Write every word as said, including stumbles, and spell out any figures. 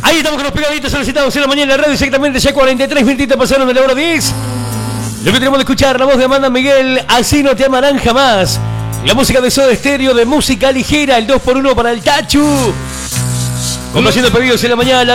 Ahí estamos con los pegaditos solicitados en la mañana en la radio, exactamente ya cuarenta y tres minutitos pasaron de la hora diez. Lo que tenemos de escuchar, la voz de Amanda Miguel, Así no te amarán jamás. La música de Soda Stereo, de música ligera, el dos por uno para el Tachu. Conociendo pedidos en la mañana.